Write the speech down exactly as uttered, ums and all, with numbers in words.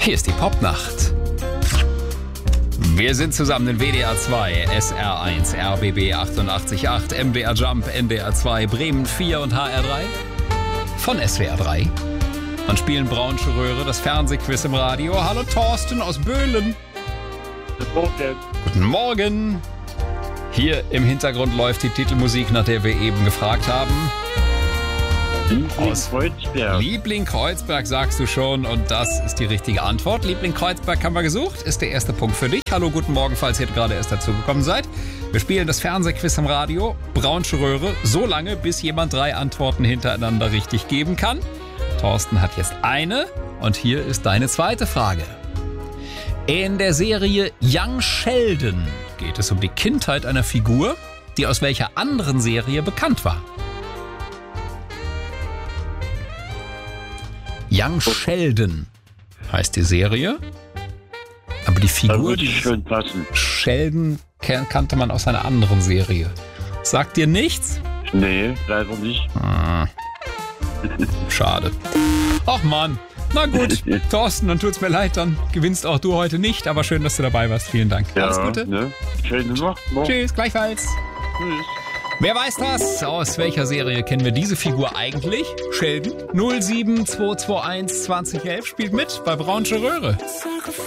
Hier ist die Popnacht. Wir sind zusammen in W D R zwei, S R eins, R B B achtundachtzig Komma acht, M D R Jump, N D R zwei, Bremen vier und H R drei. Von S W R drei. Und spielen Braunsche Röhre, das Fernsehquiz im Radio. Hallo Thorsten aus Böhlen. Guten Morgen. Guten Morgen. Hier im Hintergrund läuft die Titelmusik, nach der wir eben gefragt haben. Liebling Aus Kreuzberg. Liebling Kreuzberg sagst du schon und das ist die richtige Antwort. Liebling Kreuzberg haben wir gesucht, ist der erste Punkt für dich. Hallo, guten Morgen, falls ihr gerade erst dazugekommen seid. Wir spielen das Fernsehquiz im Radio, Braunsche Röhre, so lange, bis jemand drei Antworten hintereinander richtig geben kann. Thorsten hat jetzt eine und hier ist deine zweite Frage. In der Serie Young Sheldon geht es um die Kindheit einer Figur, die aus welcher anderen Serie bekannt war. Young Sheldon heißt die Serie, aber die Da Figur, würde die ich schön passen. Sheldon kan- kannte man aus einer anderen Serie. Sagt dir nichts? Nee, leider nicht. Ah. Schade. Ach Mann. Na gut, Thorsten, dann tut's mir leid, dann gewinnst auch du heute nicht, aber schön, dass du dabei warst. Vielen Dank. Ja, Alles Gute. Ne? Schöne Nacht noch. Tschüss, gleichfalls. Tschüss. Wer weiß das? Aus welcher Serie kennen wir diese Figur eigentlich? Sheldon null sieben zwei zwei eins zwanzig elf spielt mit bei Braunsche Röhre.